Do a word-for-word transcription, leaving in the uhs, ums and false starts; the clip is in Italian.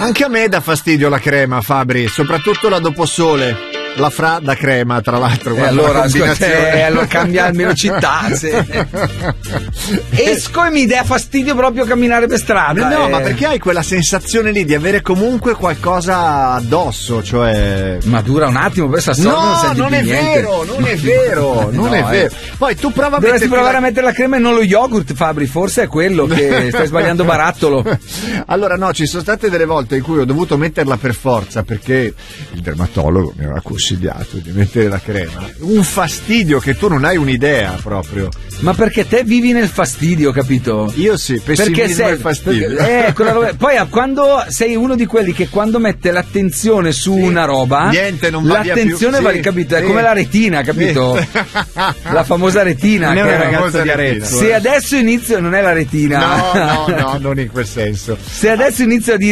Anche a me dà fastidio la crema, Fabri, soprattutto la doposole. La fra da crema, tra l'altro. E allora, eh, allora cambia almeno città. Se... Esco e mi dà fastidio proprio camminare per strada. No, no, eh. ma perché hai quella sensazione lì di avere comunque qualcosa addosso, cioè. Ma dura un attimo, poi sta No, non, senti non più è niente. vero, non è vero, non no, è vero. Eh. Poi tu prova a Dovresti provare la... a mettere la crema e non lo yogurt, Fabri, forse è quello che stai sbagliando barattolo. Allora no, ci sono state delle volte in cui ho dovuto metterla per forza perché il dermatologo mi aveva consigliato di mettere la crema. Un fastidio che tu non hai un'idea proprio. Ma perché te vivi nel fastidio, capito? Io sì, pessimismo e fastidio. Perché, eh, quella roba, poi quando sei uno di quelli che quando mette l'attenzione su sì, una roba, niente, non va l'attenzione via più. va, Sì, capito? È sì. come la retina, capito? Sì. La famosa retina. Non che è una è ragazza di Arezzo. Se adesso inizio, non è la retina. No, no, no, non in quel senso. Se adesso inizio a dire